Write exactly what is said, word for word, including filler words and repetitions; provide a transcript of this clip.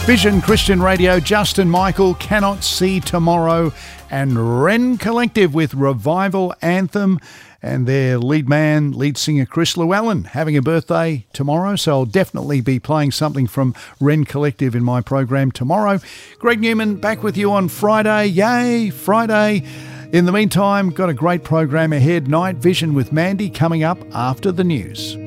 Vision Christian Radio, Justin Michael, Cannot See Tomorrow, and Wren Collective with Revival Anthem, and their lead man, lead singer Chris Llewellyn, having a birthday tomorrow, so I'll definitely be playing something from Wren Collective in my program tomorrow. Greg Newman back with you on Friday. Yay, Friday. In the meantime, got a great program ahead. Night Vision with Mandy coming up after the news.